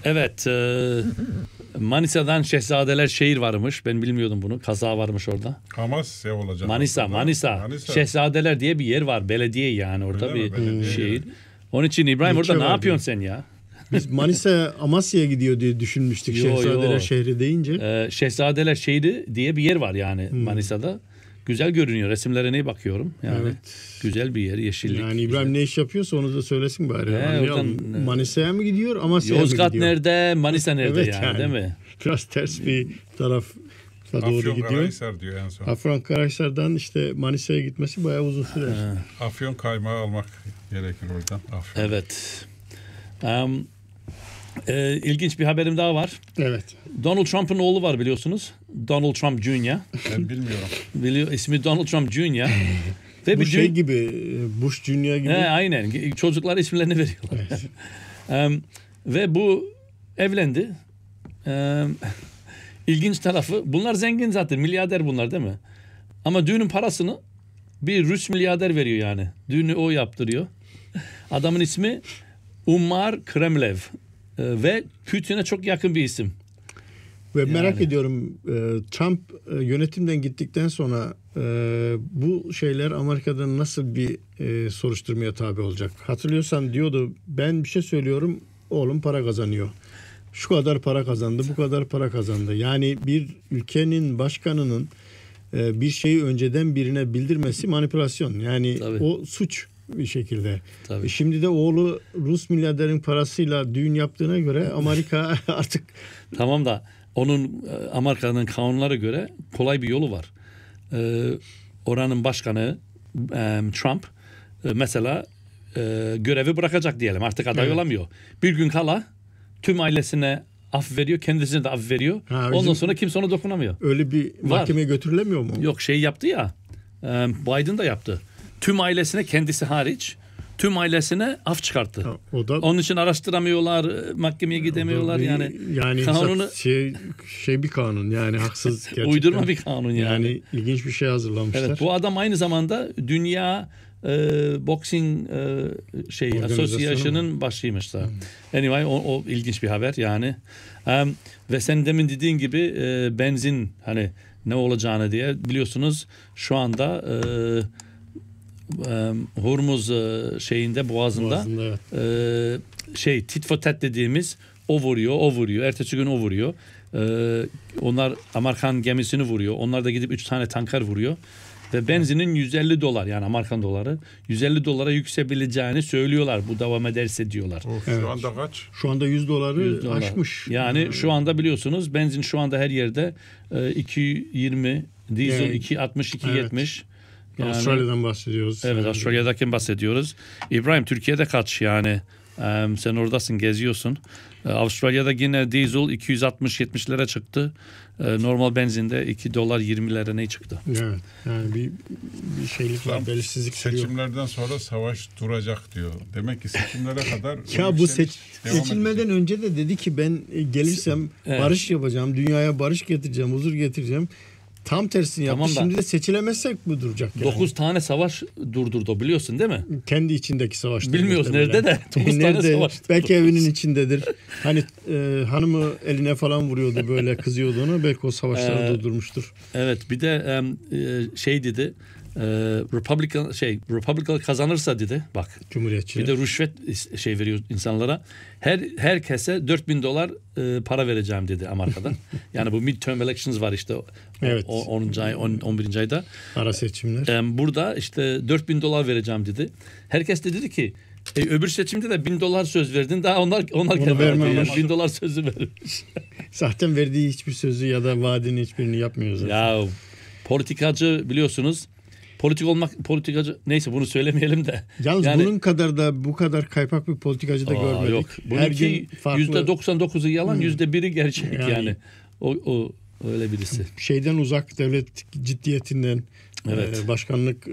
Evet. Manisa'dan Şehzadeler şehir varmış. Ben bilmiyordum bunu. Kaza varmış orada. Amasya olacak. Manisa. Şehzadeler diye bir yer var. Belediye yani orada Öyle bir mi? şehir. Onun için İbrahim İlçe orada ne var yapıyorsun sen ya? Biz Manisa Amasya'ya gidiyor diye düşünmüştük Şehzadeler şehri deyince. Şehzadeler şehri diye bir yer var yani Manisa'da. Güzel görünüyor. Resimlerine bakıyorum. Yani Evet. güzel bir yer, yeşillik. Yani İbrahim ne iş yapıyorsa onu da söylesin bari. Oradan, Manisa'ya mı gidiyor, Amasya'ya mı gidiyor? Yozgat nerede, Manisa nerede Evet, yani değil mi? Biraz ters bir tarafa doğru gidiyor. Afyonkarahisar diyor en son. Afyonkarahisar'dan işte Manisa'ya gitmesi bayağı uzun sürer. Afyon kaymağı almak gerekir oradan. Afyon. Evet. İlginç bir haberim daha var. Evet. Donald Trump'ın oğlu var biliyorsunuz. Donald Trump Jr. Ben bilmiyorum. İsmi Donald Trump Jr. Ve Bu şey gibi, Bush Junior gibi. Aynen. Çocuklar isimlerini veriyorlar. Evet. Ve bu evlendi. İlginç tarafı, bunlar zengin zaten, milyarder bunlar değil mi? Ama düğünün parasını bir Rus milyarder veriyor yani. Düğünü o yaptırıyor. Adamın ismi Umar Kremlev. Ve Putin'e çok yakın bir isim. Ve merak ediyorum, Trump yönetimden gittikten sonra bu şeyler Amerika'da nasıl bir soruşturmaya tabi olacak? Hatırlıyorsan diyordu, ben bir şey söylüyorum, oğlum para kazanıyor. Şu kadar para kazandı, bu kadar para kazandı. Yani bir ülkenin başkanının bir şeyi önceden birine bildirmesi manipülasyon. Yani Tabii. o suç bir şekilde. Tabii. Şimdi de oğlu Rus milyarderin parasıyla düğün yaptığına göre Amerika artık... Tamam da onun Amerika'nın kanunlara göre kolay bir yolu var. Oranın başkanı Trump mesela görevi bırakacak diyelim. Artık aday olamıyor. Bir gün kala tüm ailesine af veriyor. Kendisine de af veriyor. Ondan sonra kimse ona dokunamıyor. Öyle bir mahkemeye götürülemiyor mu? Yok, şey yaptı ya. Biden da yaptı. Tüm ailesine, kendisi hariç tüm ailesine af çıkarttı. Ha, o da, onun için araştıramıyorlar, mahkemeye gidemiyorlar yani kanunu şey bir kanun yani, haksız gerçekten. Uydurma bir kanun yani. Yani ilginç bir şey hazırlamışlar. Evet, bu adam aynı zamanda Dünya Boxing Association'ın başıymış da. Anyway, o ilginç bir haber yani. Ve sen demin dediğin gibi benzin hani ne olacağını diye biliyorsunuz şu anda Hormuz şeyinde boğazında evet. Tit for tat dediğimiz o vuruyor. Ertesi gün o vuruyor. Onlar Amerikan gemisini vuruyor. Onlar da gidip 3 tane tanker vuruyor. Ve benzinin $150 yani Amerikan doları $150 yüksebileceğini söylüyorlar. Bu devam ederse diyorlar. Şu anda kaç? Şu anda $100 aşmış. Yani şu anda biliyorsunuz benzin şu anda her yerde 2.20, diesel 2.60, 2.70. Yani, Avustralya'dan bahsediyoruz. Evet, Avustralya'daki bahsediyoruz. İbrahim, Türkiye'de kaç yani? Sen oradasın, geziyorsun. Avustralya'da yine diesel 260-70'lere çıktı. Normal benzinde $2.20'lere ne çıktı? Evet. Yani bir şeylik var, belirsizlik sürüyor. Seçimlerden sonra savaş duracak diyor. Demek ki seçimlere kadar ya bu seçilmeden önce de dedi ki ben gelirsem barış yapacağım, dünyaya barış getireceğim, huzur getireceğim. Tam tersini yaptı. Şimdi de seçilemezsek bu duracak yani. 9 tane savaş durdurdu, biliyorsun değil mi? Kendi içindeki savaşlar. Bilmiyoruz nerede de. 9 tane savaş. Belki evinin içindedir. Hani hanımı eline falan vuruyordu, böyle kızıyordu ona. Belki o savaşları durdurmuştur. Evet, bir de şey dedi. Republican kazanırsa dedi, bak. Cumhuriyetçi. Bir de rüşvet veriyor insanlara. Herkese $4.000 para vereceğim dedi Amerika'da. Yani bu midterm elections var işte. Evet. 10. ay, 11. ayda. Ara seçimler. Burada işte $4.000 vereceğim dedi. Herkes de dedi ki öbür seçimde de $1.000 söz verdin. Daha onlar vermemiş. $1.000 sözü vermiş. Zaten verdiği hiçbir sözü ya da vaadinin hiçbirini yapmıyor zaten. Ya politikacı biliyorsunuz. Politikacı neyse, bunu söylemeyelim de. Yalnız yani, bunun kadar da bu kadar kaypak bir politikacı da görmedik. Yok. Bununki %99'u yalan, %1'i gerçek yani. O öyle birisi. Şeyden uzak, devlet ciddiyetinden, başkanlık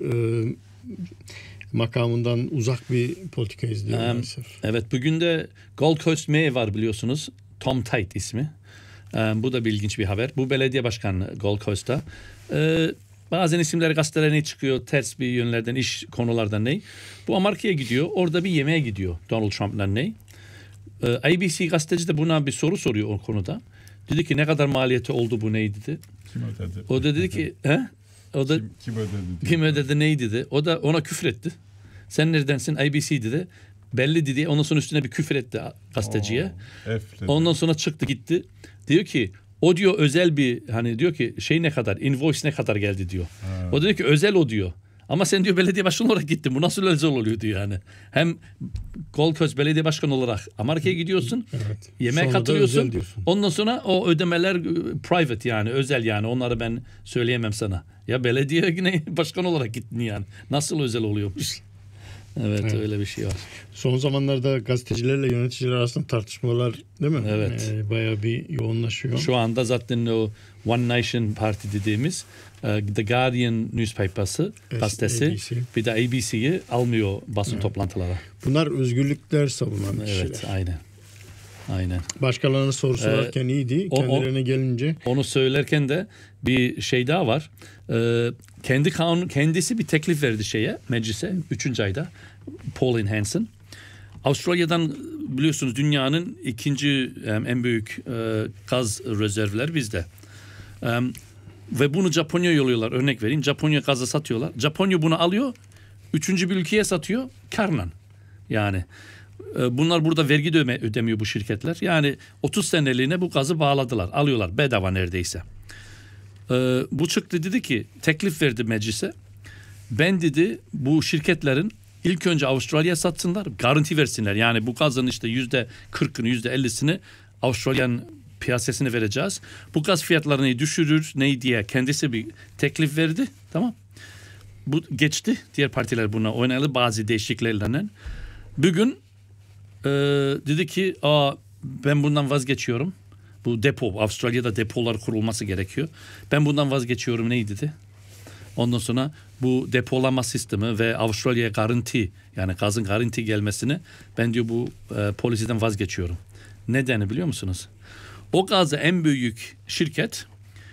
makamından uzak bir politika izliyor maalesef. Evet, bugün de Gold Coast Mayor var biliyorsunuz. Tom Tate ismi. Bu da bir ilginç bir haber. Bu belediye başkanı Gold Coast'ta. Bazen isimleri gazetelere ne çıkıyor, ters bir yönlerden, iş konulardan ne. Bu Amerika'ya gidiyor, orada bir yemeğe gidiyor Donald Trump'la ne. ABC gazeteci de buna bir soru soruyor o konuda. Dedi ki ne kadar maliyeti oldu bu neydi dedi. Kim ödedi? O da dedi ki o da kim ödedi? kim ödedi neydi dedi. O da ona küfür etti. Sen neredensin? ABC dedi. Belli dedi. Ondan sonra üstüne bir küfür etti gazeteciye. Ondan sonra çıktı gitti. Diyor ki o diyor özel bir hani diyor ki şey ne kadar invoice ne kadar geldi diyor. O diyor ki özel o diyor. Ama sen diyor belediye başkanı olarak gittin. Bu nasıl özel oluyor diyor yani. Hem Gold Coast belediye başkanı olarak Amerika'ya gidiyorsun. Evet. Yemeğe katılıyorsun. Ondan sonra o ödemeler private yani özel yani. Onları ben söyleyemem sana. Ya belediye yine başkan olarak gittin yani. Nasıl özel oluyormuş? Evet, öyle bir şey var. Son zamanlarda gazetecilerle yöneticiler arasında tartışmalar değil mi? Evet. Bayağı bir yoğunlaşıyor. Şu anda zaten o One Nation Party dediğimiz The Guardian newspaper'sı, gazetesi ABC. Bir de ABC'yi almıyor basın toplantılara. Bunlar özgürlükler savunan kişiler. Evet, aynen. Başkalarına soru sorarken iyiydi. Kendilerine gelince. Onu söylerken de bir şey daha var. Kendisi bir teklif verdi meclise 3. ayda. Pauline Hanson. Avustralya'dan biliyorsunuz dünyanın ikinci en büyük gaz rezervleri bizde. Ve bunu Japonya'ya yolluyorlar. Örnek vereyim. Japonya gazı satıyorlar. Japonya bunu alıyor. 3. bir ülkeye satıyor. Karla. Yani bunlar burada vergi de ödemiyor bu şirketler. Yani 30 seneliğine bu gazı bağladılar. Alıyorlar bedava neredeyse. Bu çıktı dedi ki teklif verdi meclise. Ben dedi bu şirketlerin ilk önce Avustralya'ya satsınlar. Garanti versinler. Yani bu gazın işte %40'ını %50'sini Avustralyan piyasasını vereceğiz. Bu gaz fiyatlarını düşürür diye kendisi bir teklif verdi. Tamam. Bu geçti. Diğer partiler buna oynadı bazı değişikliklerle. Bugün dedi ki ben bundan vazgeçiyorum. Bu depo Avustralya'da depolar kurulması gerekiyor. Ben bundan vazgeçiyorum dedi. Ondan sonra bu depolama sistemi ve Avustralya'ya garanti yani gazın garanti gelmesini ben diyor bu polisiden vazgeçiyorum. Nedeni biliyor musunuz? O gazı en büyük şirket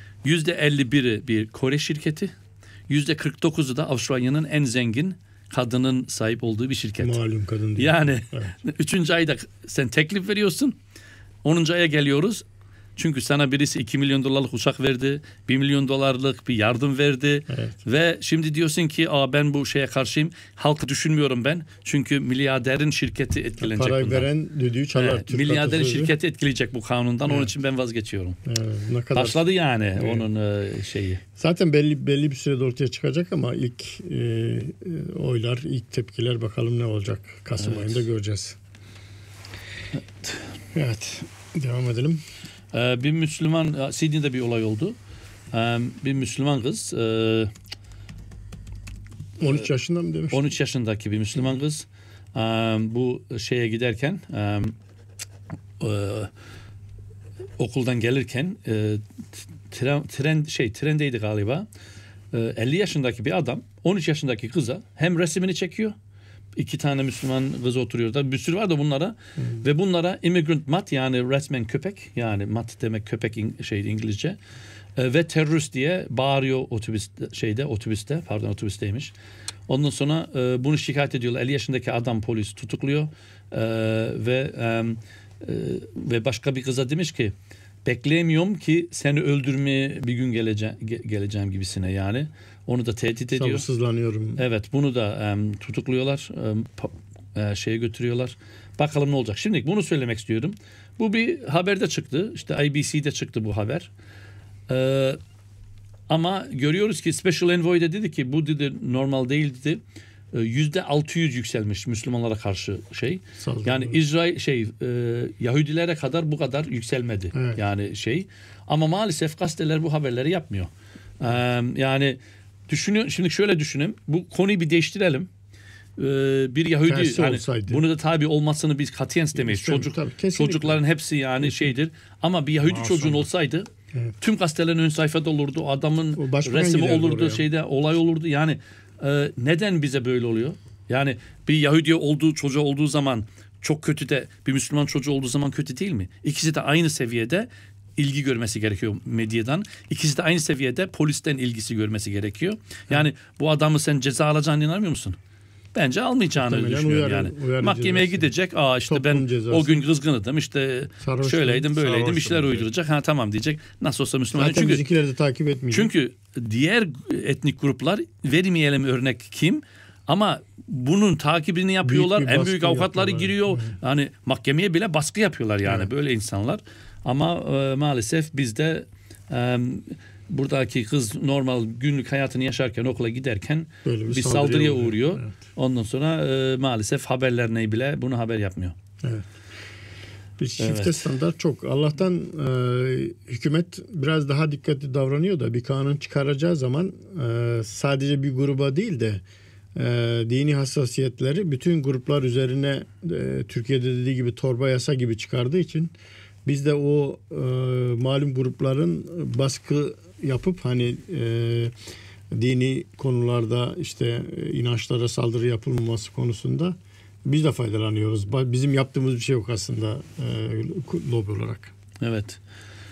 %51'i bir Kore şirketi, %49'u da Avustralya'nın en zengin kadının sahip olduğu bir şirket. Malum kadın değil. Yani 3. ayda sen teklif veriyorsun. 10. aya geliyoruz. Çünkü sana birisi 2 milyon dolarlık uçak verdi. 1 milyon dolarlık bir yardım verdi. Evet. Ve şimdi diyorsun ki ben bu şeye karşıyım. Halkı düşünmüyorum ben. Çünkü milyarderin şirketi etkilenecek parayı bundan. Veren düdüğü çalar. Evet, milyarderin şirketi etkileyecek bu kanundan. Evet. Onun için ben vazgeçiyorum. Evet, ne kadar... Başladı yani onun şeyi. Zaten belli bir sürede ortaya çıkacak ama ilk oylar, ilk tepkiler bakalım ne olacak. Kasım ayında göreceğiz. Evet. Devam edelim. Bir Müslüman, Sydney'de bir olay oldu. Bir Müslüman kız 13 yaşında mı demiş? 13 yaşındaki bir Müslüman kız bu şeye giderken okuldan gelirken trendeydi galiba. 50 yaşındaki bir adam 13 yaşındaki kıza hem resmini çekiyor. 2 tane Müslüman kız oturuyor da bir sürü var da bunlara ve bunlara immigrant mat yani resmen köpek yani mat demek köpek İngilizce ve terörist diye bağırıyor otobüsteymiş. Ondan sonra bunu şikayet ediyorlar. 50 yaşındaki adam polis tutukluyor ve başka bir kıza demiş ki bekleyemiyorum ki seni öldürmeye bir gün geleceğim gibisine yani. Onu da tehdit ediyor. Sabırsızlanıyorum. Evet, bunu da tutukluyorlar, şeye götürüyorlar. Bakalım ne olacak. Şimdi bunu söylemek istiyorum. Bu bir haberde çıktı. İşte ABC'de çıktı bu haber. Ama görüyoruz ki Special Envoy de dedi ki bu dedi normal değil dedi. %600 yükselmiş Müslümanlara karşı şey. Yani İsrail Yahudilere kadar bu kadar yükselmedi. Evet. Yani ama maalesef gazeteler bu haberleri yapmıyor. Yani şimdi şöyle düşünün. Bu konuyu bir değiştirelim. Bir Yahudi bunu da tabii olmasını biz katiyen istemeyiz. Çocukların hepsi yani şeydir. Ama bir Yahudi çocuğun olsaydı tüm gazetelerin ön sayfada olurdu. O adamın resmi olurdu, olay olurdu. Yani neden bize böyle oluyor? Yani bir Yahudi çocuğu olduğu zaman çok kötü de bir Müslüman çocuğu olduğu zaman kötü değil mi? İkisi de aynı seviyede ilgi görmesi gerekiyor medyadan. İkisi de aynı seviyede polisten ilgisi görmesi gerekiyor. Yani bu adamı sen ceza alacağına inanmıyor musun? bence almayacağını Muhtemelen düşünüyorum yani. Mahkemeye cezası. gidecek. İşte Toplum ben cezası. o gün kızgındım. İşte Sarhoştum. şöyleydim, böyleydim. Sarhoştum İşler diye. uyduracak. Ha tamam diyecek. Nasıl olsa Müslüman. Zaten Çünkü bizimkiler de takip etmeyecek. çünkü diğer etnik gruplar, vermeyelim örnek kim, ama bunun takibini yapıyorlar. Büyük bir En baskı büyük avukatları yapıyorlar. giriyor. Yani mahkemeye bile baskı yapıyorlar yani, Evet. böyle insanlar. Ama maalesef bizde buradaki kız normal günlük hayatını yaşarken, okula giderken Böyle bir saldırıya saldırıya uğruyor. uğruyor. Evet. Ondan sonra maalesef haberlerine bile bunu haber yapmıyor. Evet. Bir çifte Evet. standart çok. Allah'tan hükümet biraz daha dikkatli davranıyor da bir kanun çıkaracağı zaman sadece bir gruba değil de dini hassasiyetleri bütün gruplar üzerine Türkiye'de dediği gibi torba yasa gibi çıkardığı için biz de o malum grupların baskı yapıp hani dini konularda işte inançlara saldırı yapılmaması konusunda biz de faydalanıyoruz. Bizim yaptığımız bir şey yok aslında lobi olarak. Evet.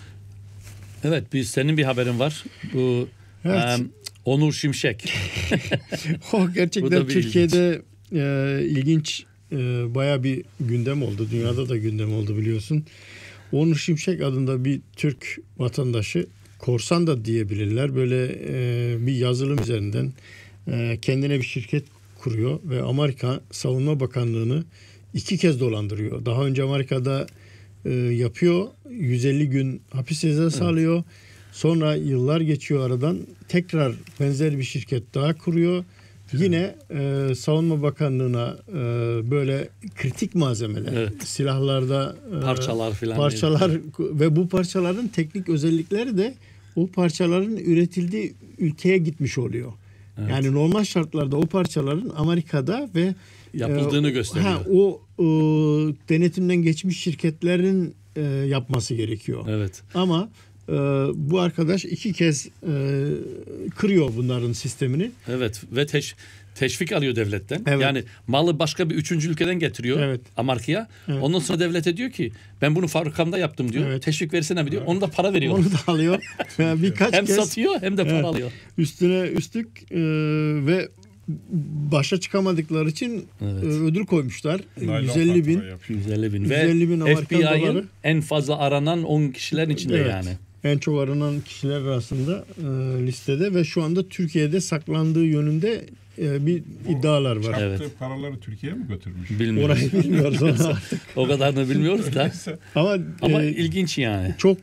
Evet, senin bir haberin var. Bu Evet. Onur Şimşek. O Bu da gerçekten bir Türkiye'de ilginç baya bir gündem oldu. Dünyada da gündem oldu biliyorsun. Onur Şimşek adında bir Türk vatandaşı, korsan da diyebilirler. Böyle bir yazılım üzerinden kendine bir şirket kuruyor ve Amerika Savunma Bakanlığı'nı 2 kez dolandırıyor. Daha önce Amerika'da yapıyor. 150 gün hapis cezası alıyor. Sonra yıllar geçiyor aradan. Tekrar benzer bir şirket daha kuruyor. Yine Savunma Bakanlığı'na böyle kritik malzemeler, Evet. silahlarda Parçalar filan. parçalar ve bu parçaların teknik özellikleri de o parçaların üretildiği ülkeye gitmiş oluyor. Evet. Yani normal şartlarda o parçaların Amerika'da ve Yapıldığını gösteriyor. O denetimden geçmiş şirketlerin yapması gerekiyor. Evet. Ama bu arkadaş 2 kez kırıyor bunların sistemini. Evet ve teşvik alıyor devletten. Evet. Yani malı başka bir 3. ülkeden getiriyor Evet. Amerika'ya. Evet. Ondan sonra devlete diyor ki ben bunu fabrikamda yaptım diyor. Evet. Teşvik versene mi diyor. Onu da para veriyor. Onu da alıyor. Birkaç Hem kez satıyor hem de para Evet. alıyor. üstüne üstlük ve başa çıkamadıkları için Evet. ödül koymuşlar. Naylon 150 bin. fatura yapıyor. 150 bin. 150 bin Ve Amerikan FBI'ın doları. en fazla aranan 10 kişilerin içinde Evet. yani. En çok aranan kişiler arasında listede ve şu anda Türkiye'de saklandığı yönünde bir iddialar var. Çarptığı Evet. paraları Türkiye'ye mi götürmüş? Bilmiyoruz. Orayı bilmiyoruz ona. O kadarını bilmiyoruz da. Ama İlginç yani. çok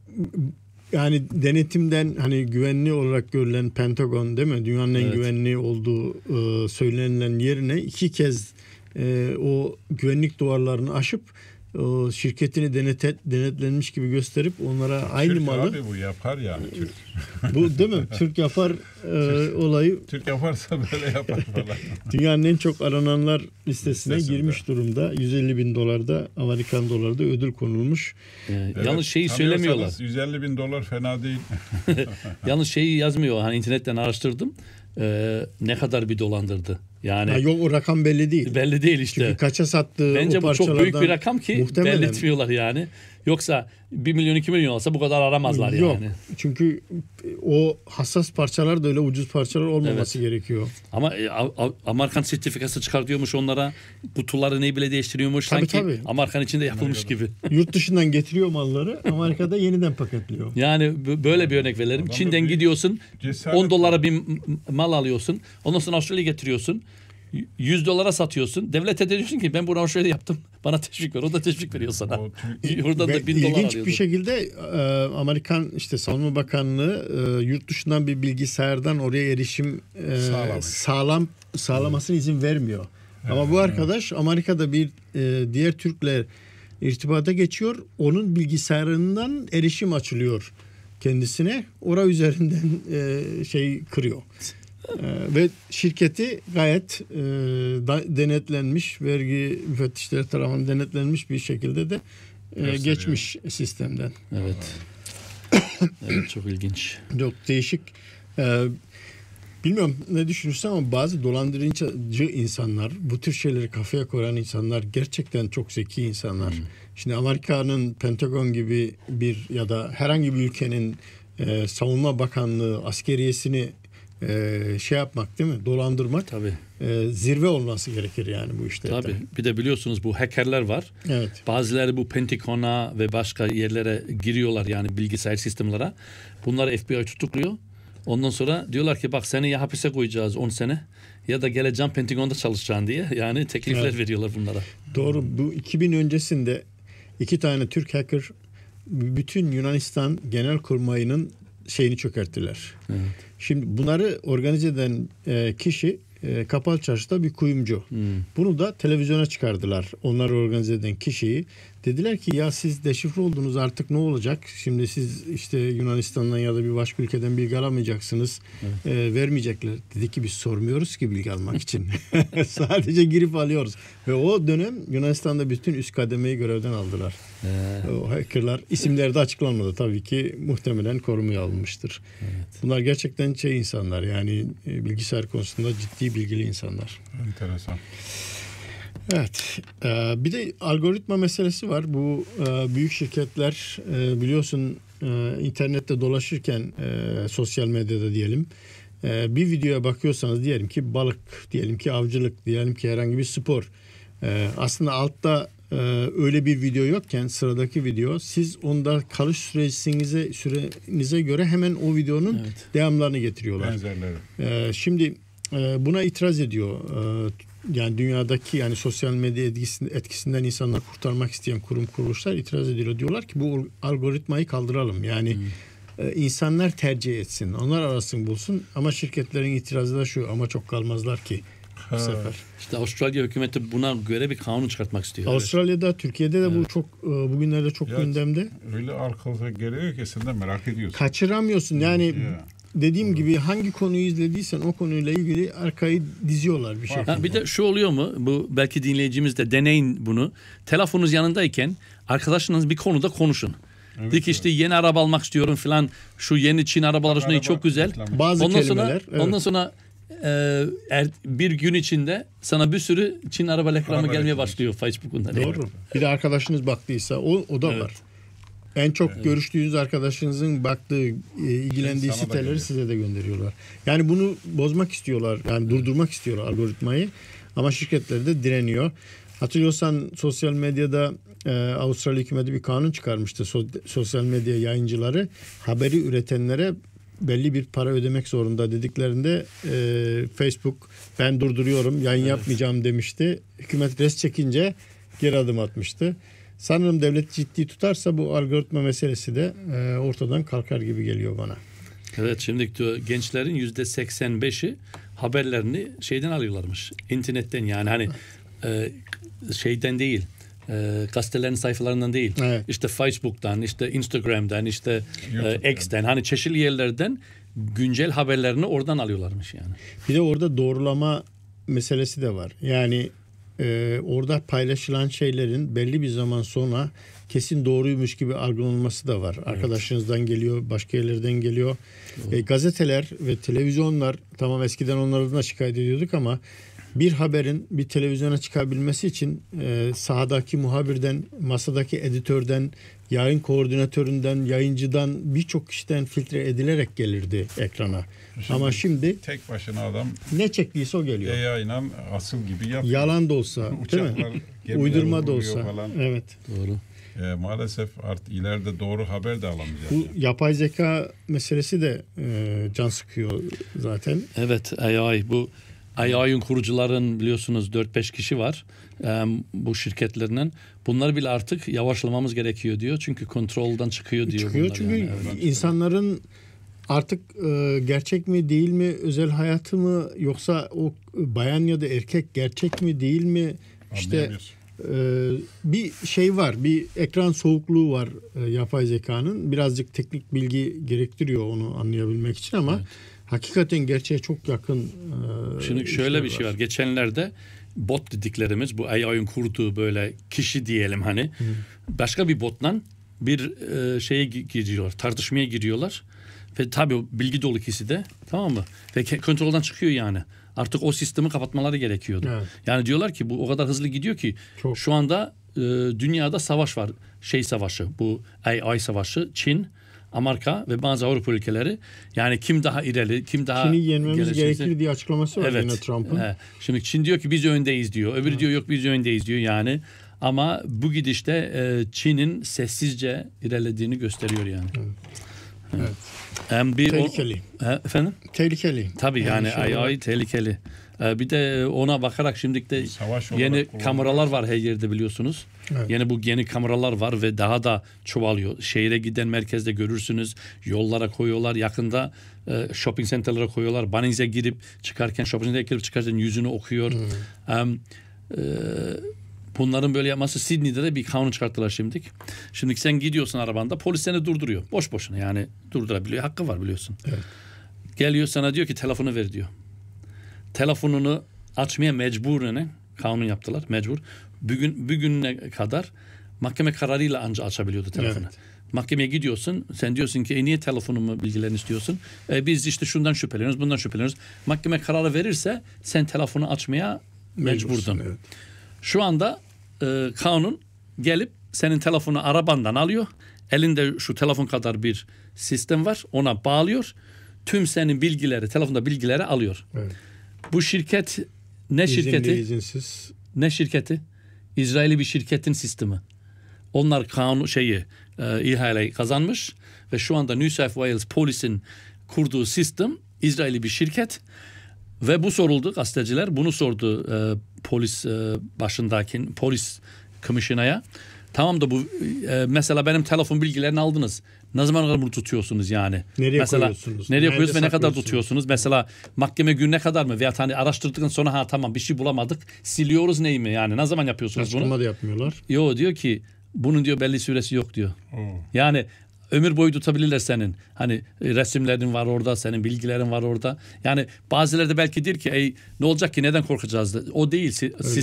yani denetimden hani güvenli olarak görülen Pentagon değil mi? Dünyanın en Evet. güvenli olduğu söylenilen yerine 2 kez o güvenlik duvarlarını aşıp şirketini denetlenmiş gibi gösterip onlara aynı Türk malı abi bu yapar yani Türk. bu değil mi? Türk yapar olayı Türk yaparsa böyle yapar falan. dünyanın en çok arananlar listesine Listesinde. girmiş durumda. 150 bin dolarda Amerikan dolarda ödül konulmuş. Yalnız şeyi tanıyorsanız söylemiyorlar. 150 bin dolar fena değil. Yalnız şeyi yazmıyor. Hani internetten araştırdım. Ne kadar bir dolandırdı. Yani Ha, yok o rakam belli değil. belli değil işte. Çünkü kaça sattığı Bence o bu çok büyük parçalardan bir rakam ki muhtemelen. belirtmiyorlar yani. Yoksa 1 milyon 2 milyon olsa bu kadar aramazlar Yok. yani. Çünkü o hassas parçalar da öyle ucuz parçalar olmaması gerekiyor. Ama Amerikan sertifikası çıkartıyormuş onlara. Kutuları ne bile değiştiriyormuş. Tabii, Sanki tabii. Amerikan içinde yapılmış gibi. Yurt dışından getiriyor malları, Amerika'da yeniden paketliyor. Yani böyle bir örnek verelim. Adam da Çin'den büyük gidiyorsun. cesaret 10 dolara bir mal alıyorsun. Ondan sonra Avustralya'ya getiriyorsun. 100 dolara satıyorsun. Devlete de diyorsun ki ben bunu Avustralya'da yaptım. Bana teşvik ver. O da teşvik veriyor sana. O Türk- Buradan Ve da 1000 dolar ilginç alıyorsun. bir şekilde Amerikan işte Savunma Bakanlığı yurt dışından bir bilgisayardan oraya erişim sağlamasına izin vermiyor. Ama bu arkadaş Amerika'da bir diğer Türk'le irtibata geçiyor. Onun bilgisayarından erişim açılıyor kendisine. Ora üzerinden kırıyor. Ve şirketi gayet denetlenmiş, vergi müfettişleri tarafından denetlenmiş bir şekilde de geçmiş sistemden. Evet. Evet, çok ilginç. Çok değişik. Bilmiyorum ne düşünürsün ama bazı dolandırıcı insanlar, bu tür şeyleri kafaya koyan insanlar gerçekten çok zeki insanlar. Şimdi Amerika'nın Pentagon gibi bir ya da herhangi bir ülkenin savunma bakanlığı, askeriyesini şey yapmak değil mi? Dolandırmak. Tabii. Zirve olması gerekir yani bu işte. Tabii. Bir de biliyorsunuz bu hackerler var. Evet. Bazıları bu Pentagon'a ve başka yerlere giriyorlar yani bilgisayar sistemlere. Bunları FBI tutukluyor. Ondan sonra diyorlar ki bak seni ya hapise koyacağız 10 sene ya da geleceğim Pentagon'da çalışacaksın diye. Yani teklifler veriyorlar bunlara. Doğru. Bu 2000 öncesinde 2 tane Türk hacker bütün Yunanistan Genelkurmayı'nın şeyini çökerttiler. Evet. Şimdi bunları organize eden kişi Kapalı Çarşı'da bir kuyumcu. Bunu da televizyona çıkardılar. Onları organize eden kişiyi. Dediler ki ya siz deşifre oldunuz artık ne olacak? Şimdi siz işte Yunanistan'dan ya da bir başka ülkeden bilgi alamayacaksınız. Vermeyecekler. Dedi ki biz sormuyoruz ki bilgi almak için. Sadece girip alıyoruz. Ve o dönem Yunanistan'da bütün üst kademeyi görevden aldılar. O hackerlar isimleri de açıklanmadı. Tabii ki muhtemelen korumaya alınmıştır. Evet. Bunlar gerçekten insanlar yani bilgisayar konusunda ciddi bilgili insanlar. Enteresan. Evet. Bir de algoritma meselesi var. Bu büyük şirketler biliyorsun internette dolaşırken sosyal medyada diyelim bir videoya bakıyorsanız diyelim ki balık, diyelim ki avcılık, diyelim ki herhangi bir spor. Aslında altta öyle bir video yokken sıradaki video siz onda kalış sürenize göre hemen o videonun devamlarını getiriyorlar. Benzerleri. Şimdi buna itiraz ediyor. Yani dünyadaki yani sosyal medya etkisinden insanları kurtarmak isteyen kurum kuruluşlar itiraz ediyor. Diyorlar ki bu algoritmayı kaldıralım. Yani insanlar tercih etsin. Onlar arasın bulsun. Ama şirketlerin itirazı da şu ama çok kalmazlar ki bu sefer. İşte Avustralya hükümeti buna göre bir kanun çıkartmak istiyor. Avustralya'da, Türkiye'de de bu çok bugünlerde çok gündemde. Öyle arkalığa geliyor ki sen de merak ediyorsun. Kaçıramıyorsun. Yani dediğim gibi hangi konuyu izlediysen o konuyla ilgili arkayı diziyorlar bir şekilde. Bir de şu oluyor mu? Bu belki dinleyicimiz de deneyin bunu. Telefonunuz yanındayken arkadaşınız bir konuda konuşun. Evet, Dik işte yeni araba almak istiyorum falan. Şu yeni Çin arabaları çok güzel. Bazı ondan kelimeler. Sonra, ondan sonra bir gün içinde sana bir sürü Çin araba reklamı gelmeye başlıyor Facebook'unda. Doğru. Bir de arkadaşınız baktıysa o da var. En çok görüştüğünüz arkadaşınızın baktığı, ilgilendiği siteleri size de gönderiyorlar. Yani bunu bozmak istiyorlar. Yani durdurmak istiyorlar algoritmayı. Ama şirketler de direniyor. Hatırlıyorsan sosyal medyada Avustralya hükümeti bir kanun çıkarmıştı. Sosyal medya yayıncıları haberi üretenlere belli bir para ödemek zorunda dediklerinde Facebook ben durduruyorum, yayın yapmayacağım demişti. Hükümet res çekince geri adım atmıştı. Sanırım devlet ciddi tutarsa bu algoritma meselesi de ortadan kalkar gibi geliyor bana. Evet, şimdi gençlerin %85'i haberlerini şeyden alıyorlarmış. İnternetten, yani hani şeyden değil. Gazetelerin sayfalarından değil. Evet. İşte Facebook'tan, işte Instagram'dan, işte X'ten, hani çeşitli yerlerden güncel haberlerini oradan alıyorlarmış yani. Bir de orada doğrulama meselesi de var. Yani orada paylaşılan şeylerin belli bir zaman sonra kesin doğruymuş gibi algılanması da var. Evet. Arkadaşınızdan geliyor, başka yerlerden geliyor. Gazeteler ve televizyonlar, tamam eskiden onlardan da şikayet ediyorduk ama bir haberin bir televizyona çıkabilmesi için sahadaki muhabirden, masadaki editörden, yayın koordinatöründen, yayıncıdan birçok kişiden filtre edilerek gelirdi ekrana. Ama şimdi tek başına adam ne çektiyse o geliyor. AI'yle asıl gibi yapıyor. Yalan da olsa, değil mi? Uydurma da olsa. Falan. Evet. Doğru. Maalesef ileride doğru haber de alamayacağız. Bu yapay zeka meselesi de can sıkıyor zaten. Evet, AI'ın kurucuların biliyorsunuz 4-5 kişi var bu şirketlerinin. Bunlar bile artık yavaşlamamız gerekiyor diyor. Çünkü kontrolden çıkıyor diyor. Çıkıyor çünkü yani. insanların artık gerçek mi değil mi, özel hayatı mı, yoksa o bayan ya da erkek gerçek mi değil mi, işte bir şey var, bir ekran soğukluğu var yapay zekanın. Birazcık teknik bilgi gerektiriyor onu anlayabilmek için ama hakikaten gerçeğe çok yakın. Şimdi şöyle bir şey var. Geçenlerde bot dediklerimiz, bu AI'ın kurduğu böyle kişi diyelim hani, başka bir botla bir şeye giriyorlar, tartışmaya giriyorlar. Ve tabii bilgi dolu ikisi de, tamam mı? Ve kontrolden çıkıyor yani. Artık o sistemi kapatmaları gerekiyordu. Evet. Yani diyorlar ki bu o kadar hızlı gidiyor ki şu anda dünyada savaş var. Savaşı, bu AI savaşı. Çin, Amerika ve bazı Avrupa ülkeleri yani kim daha ileri, kim daha Çin'i yenmemiz gerekir diye açıklaması var yine Trump'ın. Şimdi Çin diyor ki biz öndeyiz diyor. Öbürü diyor yok biz öndeyiz diyor yani. Ama bu gidişte Çin'in sessizce ilerlediğini gösteriyor yani. Evet. Tehlikeli. Efendim? Tehlikeli. Tabii yani ay tehlikeli. Bir de ona bakarak şimdi de yeni kameralar var her yerde biliyorsunuz. Evet. Yeni kameralar var ve daha da çoğalıyor. Şehire giden merkezde görürsünüz. Yollara koyuyorlar. Yakında shopping center'lara koyuyorlar. Bunnings'e girip çıkarken shopping center'e girip çıkarken yüzünü okuyor. Bunların böyle yapması Sydney'de de bir kanun çıkarttılar şimdi. Şimdi sen gidiyorsun arabanda polis seni durduruyor. Boş boşuna yani durdurabiliyor. Hakkı var biliyorsun. Evet. Geliyor sana diyor ki telefonu ver diyor. Telefonunu açmaya mecburen kanun yaptılar. Mecbur. Bugüne kadar mahkeme kararıyla anca açabiliyordu telefonu. Evet. Mahkemeye gidiyorsun. Sen diyorsun ki niye telefonumu bilgilerini istiyorsun? Biz işte şundan şüpheleniyoruz, bundan şüpheleniyoruz. Mahkeme kararı verirse sen telefonu açmaya mecburdun. Evet. Şu anda kanun gelip senin telefonu arabandan alıyor. Elinde şu telefon kadar bir sistem var. Ona bağlıyor. Tüm senin bilgileri, telefonda bilgileri alıyor. Evet. Bu şirket ne şirketi? İzinsiz. Ne şirketi? İsrail'i bir şirketin sistemi. Onlar kanun ihaleyi kazanmış ve şu anda New South Wales polisin kurduğu sistem İsrail'i bir şirket ve bu soruldu gazeteciler bunu sordu polis başındaki polis komisyonaya. Tamam da bu mesela benim telefon bilgilerini aldınız. Ne zaman kadar bunu tutuyorsunuz yani? Nereye koyuyorsunuz? Nereye koyuyorsunuz ve ne kadar tutuyorsunuz? Mesela mahkeme gününe kadar mı? Veya hani araştırdıktan sonra tamam bir şey bulamadık. Siliyoruz neyi mi? Yani ne zaman yapıyorsunuz bunu? Açıklama da yapmıyorlar. Yo diyor ki bunun diyor belli süresi yok diyor. Yani ömür boyu tutabilirler senin. Hani resimlerin var orada, senin bilgilerin var orada. Yani bazıları da belki der ki ne olacak ki neden korkacağız? O değil.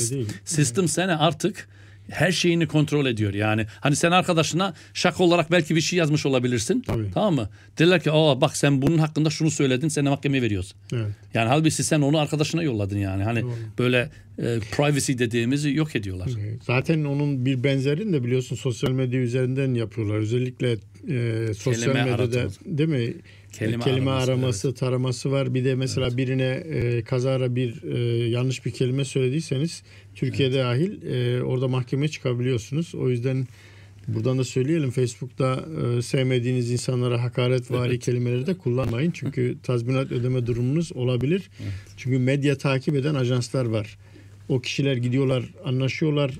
Sistem seni artık her şeyini kontrol ediyor yani. Hani sen arkadaşına şaka olarak belki bir şey yazmış olabilirsin. Tabii. Tamam mı? Derler ki bak sen bunun hakkında şunu söyledin, seni mahkemeye veriyoruz. Evet. Yani halbuki sen onu arkadaşına yolladın yani. Hani böyle privacy dediğimizi yok ediyorlar. Zaten onun bir benzerini de biliyorsun sosyal medya üzerinden yapıyorlar. Özellikle sosyal medyada değil mi? Kelime araması, evet. Taraması var. Bir de mesela birine kazara yanlış bir kelime söylediyseniz Türkiye'de dahil orada mahkemeye çıkabiliyorsunuz. O yüzden buradan da söyleyelim Facebook'ta sevmediğiniz insanlara hakaretvari kelimeleri de kullanmayın. Çünkü tazminat ödeme durumunuz olabilir. Evet. Çünkü medya takip eden ajanslar var. O kişiler gidiyorlar, anlaşıyorlar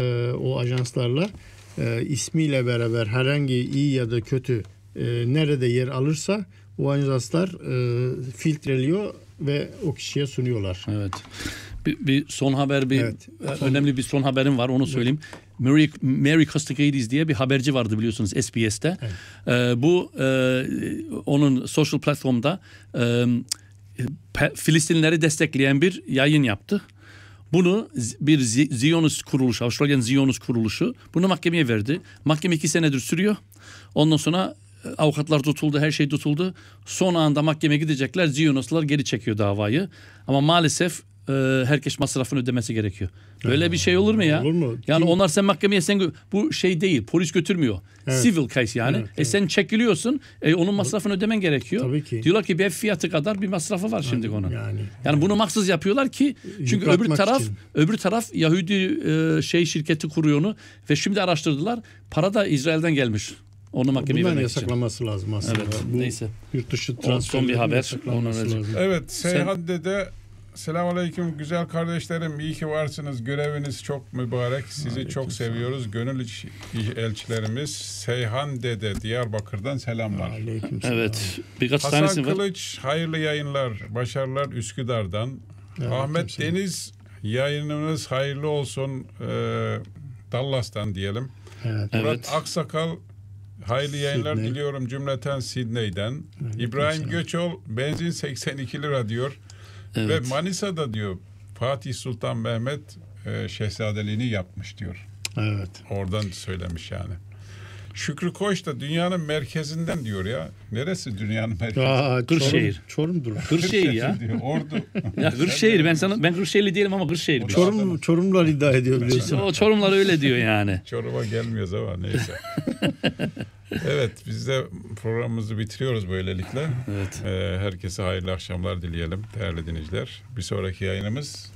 o ajanslarla. İsmiyle beraber herhangi iyi ya da kötü nerede yer alırsa o ajanslar filtreliyor ve o kişiye sunuyorlar. Evet. Bir son haber, önemli bir son haberim var, onu söyleyeyim. Mary Kostakidis diye bir haberci vardı biliyorsunuz SBS'te. Evet. Bu onun social platformda Filistinleri destekleyen bir yayın yaptı. Bunu bir Zionist kuruluş, Avustralyan Zionist kuruluşu bunu mahkemeye verdi. Mahkeme 2 senedir sürüyor. Ondan sonra avukatlar tutuldu, her şey tutuldu. Son anda mahkemeye gidecekler. Zionistler geri çekiyor davayı. Ama maalesef herkes masrafını ödemesi gerekiyor. Böyle bir şey olur mu ya? Olur mu? Yani onlar sen mahkemeye bu şey değil, polis götürmüyor. Evet. Civil case yani. Evet. Sen çekiliyorsun, onun masrafını ödemen gerekiyor. Tabii ki. Diyorlar ki bir ev fiyatı kadar bir masrafı var şimdi onun. Yani bunu maksız yapıyorlar ki çünkü öbür taraf Yahudi şirketi kuruyor onu ve şimdi araştırdılar. Para da İsrail'den gelmiş. Onu mahkemeye vermek için. Yasaklaması lazım aslında. Evet, neyse. Yurt dışı transfer son bir haber. Evet, Seyhan Dede. Selamünaleyküm güzel kardeşlerim. İyi ki varsınız. Göreviniz çok mübarek. Sizi çok seviyoruz. Gönül elçilerimiz Seyhan Dede Diyarbakır'dan selamlar. Evet. Birkaç Hasan tanesi var. Kılıç hayırlı yayınlar. Başarılar Üsküdar'dan. Evet, Ahmet Deniz yayınınız hayırlı olsun. Dallas'tan diyelim. Evet. Murat Aksakal hayırlı yayınlar diliyorum cümleten Sidney'den. Evet, İbrahim Göçol benzin 82 lira diyor. Evet. Ve Manisa'da diyor Fatih Sultan Mehmet şehzadeliğini yapmış diyor. Evet. Oradan söylemiş yani. Şükrü Koç da dünyanın merkezinden diyor ya. Neresi dünyanın merkezi? Kırşehir. Çorum'dur. Kırşehir ya. Diyor, Ordu. Ya Kırşehir, ben Kırşehirli değilim ama Kırşehir. Çorumlar iddia ediyor biliyorsun. O Çorumlar öyle diyor yani. Çorum'a gelmiyoruz ama neyse. Evet, biz de programımızı bitiriyoruz böylelikle. Evet. Herkese hayırlı akşamlar dileyelim değerli dinleyiciler. Bir sonraki yayınımız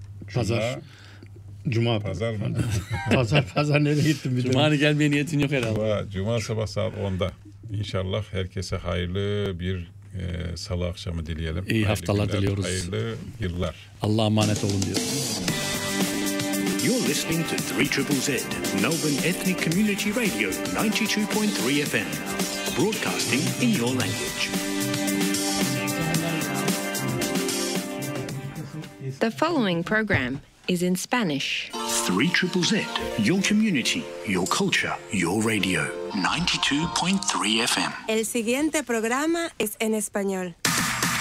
Cuma. Pazar mı? Pazar nereye gittin? Cuma'nı gelmeye niyetin yok herhalde. Cuma sabah saat 10'da. İnşallah herkese hayırlı bir salı akşamı dileyelim. İyi haftalar diliyoruz. Hayırlı yıllar. Allah'a emanet olun diyoruz. You're listening to 3ZZZ, Melbourne Ethnic Community Radio, 92.3 FM. Broadcasting in your language. The following program is in Spanish. 3ZZZ, your community, your culture, your radio, 92.3 FM. El siguiente programa es en español.